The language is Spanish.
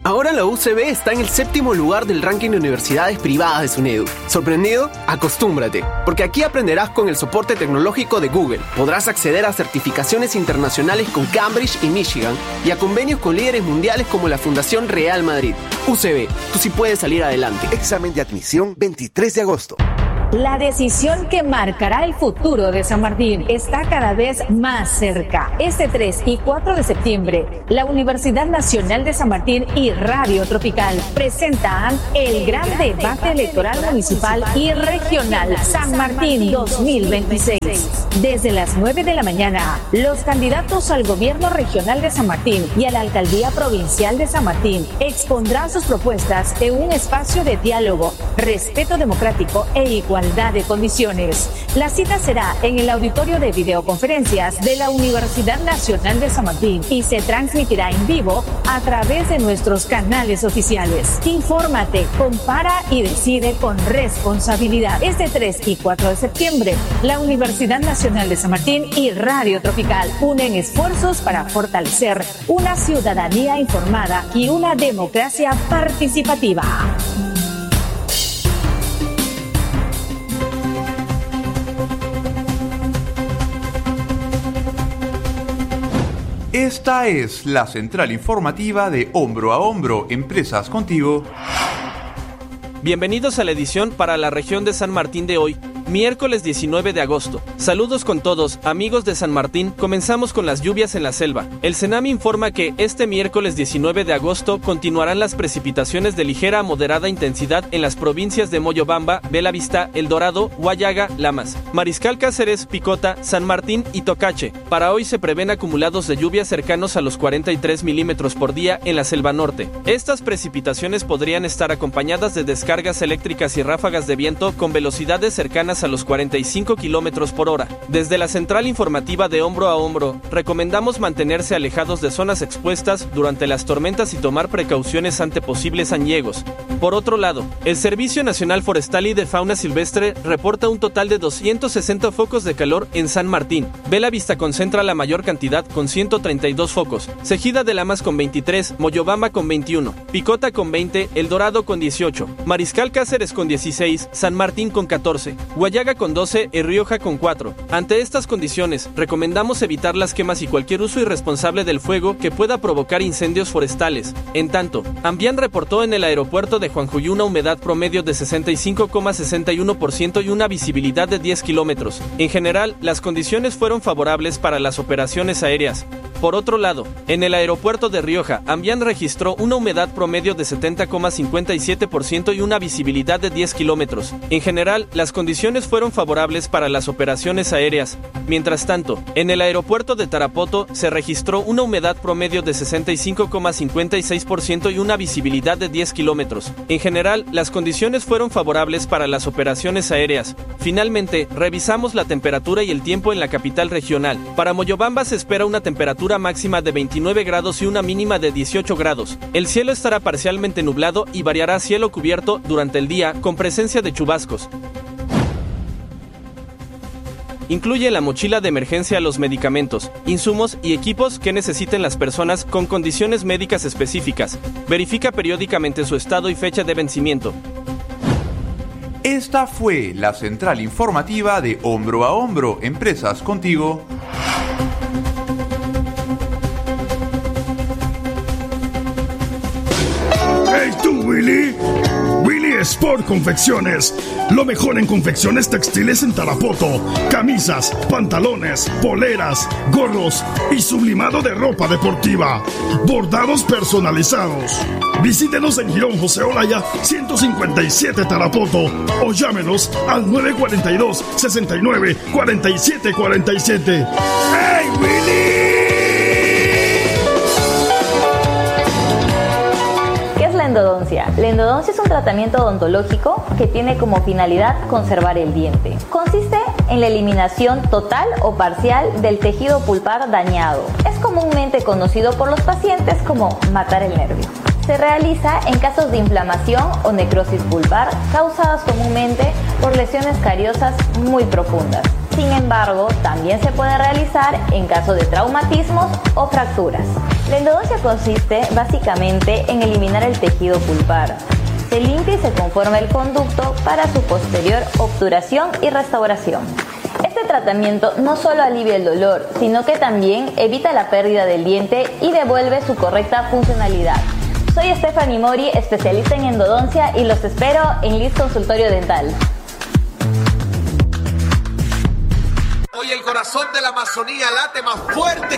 Ahora la UCB está en el 7º lugar del ranking de universidades privadas de SUNEDU. ¿Sorprendido? Acostúmbrate, porque aquí aprenderás con el soporte tecnológico de Google. Podrás acceder a certificaciones internacionales con Cambridge y Michigan y a convenios con líderes mundiales como la Fundación Real Madrid. UCB, tú sí puedes salir adelante. Examen de admisión 23 de agosto. La decisión que marcará el futuro de San Martín está cada vez más cerca. Este 3 y 4 de septiembre, la Universidad Nacional de San Martín y Radio Tropical presentan el gran debate electoral municipal y regional San Martín 2026. Desde las 9 de la mañana, los candidatos al gobierno regional de San Martín y a la alcaldía provincial de San Martín expondrán sus propuestas en un espacio de diálogo, respeto democrático e igualdad de condiciones. La cita será en el auditorio de videoconferencias de la Universidad Nacional de San Martín y se transmitirá en vivo a través de nuestros canales oficiales. Infórmate, compara y decide con responsabilidad. Este 3 y 4 de septiembre, la Universidad Nacional de San Martín y Radio Tropical unen esfuerzos para fortalecer una ciudadanía informada y una democracia participativa. Esta es la central informativa de Hombro a Hombro, Empresas Contigo. Bienvenidos a la edición para la región de San Martín de hoy, miércoles 19 de agosto. Saludos con todos, amigos de San Martín. Comenzamos con las lluvias en la selva. El CENAMI informa que este miércoles 19 de agosto continuarán las precipitaciones de ligera a moderada intensidad en las provincias de Moyobamba, Belavista, El Dorado, Huallaga, Lamas, Mariscal Cáceres, Picota, San Martín y Tocache. Para hoy se prevén acumulados de lluvias cercanos a los 43 milímetros por día en la selva norte. Estas precipitaciones podrían estar acompañadas de descargas eléctricas y ráfagas de viento con velocidades cercanas a los 45 kilómetros por hora. Desde la central informativa de Hombro a Hombro, recomendamos mantenerse alejados de zonas expuestas durante las tormentas y tomar precauciones ante posibles añegos. Por otro lado, el Servicio Nacional Forestal y de Fauna Silvestre reporta un total de 260 focos de calor en San Martín. Belavista concentra la mayor cantidad con 132 focos, Cejida de Lamas con 23, Moyobamba con 21, Picota con 20, El Dorado con 18, Mariscal Cáceres con 16, San Martín con 14, Huallaga con 12 y Rioja con 4. Ante estas condiciones, recomendamos evitar las quemas y cualquier uso irresponsable del fuego que pueda provocar incendios forestales. En tanto, Ambián reportó en el aeropuerto de Juanjuy una humedad promedio de 65,61% y una visibilidad de 10 kilómetros. En general, las condiciones fueron favorables para las operaciones aéreas. Por otro lado, en el aeropuerto de Rioja, Ambián registró una humedad promedio de 70,57% y una visibilidad de 10 kilómetros. En general, las condiciones fueron favorables para las operaciones aéreas. Mientras tanto, en el aeropuerto de Tarapoto se registró una humedad promedio de 65,56% y una visibilidad de 10 kilómetros. En general, las condiciones fueron favorables para las operaciones aéreas. Finalmente, revisamos la temperatura y el tiempo en la capital regional. Para Moyobamba se espera una temperatura máxima de 29 grados y una mínima de 18 grados. El cielo estará parcialmente nublado y variará a cielo cubierto durante el día con presencia de chubascos. Incluye en la mochila de emergencia los medicamentos, insumos y equipos que necesiten las personas con condiciones médicas específicas. Verifica periódicamente su estado y fecha de vencimiento. Esta fue la central informativa de Hombro a Hombro, Empresas Contigo. ¡Hey tú, Willy! Willy Sport Confecciones. Lo mejor en confecciones textiles en Tarapoto. Camisas, pantalones, poleras, gorros y sublimado de ropa deportiva. Bordados personalizados. Visítenos en Girón José Olaya 157 Tarapoto o llámenos al 942-69-4747. ¡Hey, Willy! La endodoncia. La endodoncia es un tratamiento odontológico que tiene como finalidad conservar el diente. Consiste en la eliminación total o parcial del tejido pulpar dañado. Es comúnmente conocido por los pacientes como matar el nervio. Se realiza en casos de inflamación o necrosis pulpar causadas comúnmente por lesiones cariosas muy profundas. Sin embargo, también se puede realizar en caso de traumatismos o fracturas. La endodoncia consiste básicamente en eliminar el tejido pulpar. Se limpia y se conforma el conducto para su posterior obturación y restauración. Este tratamiento no solo alivia el dolor, sino que también evita la pérdida del diente y devuelve su correcta funcionalidad. Soy Stephanie Mori, especialista en endodoncia, y los espero en Liz Consultorio Dental. Hoy el corazón de la Amazonía late más fuerte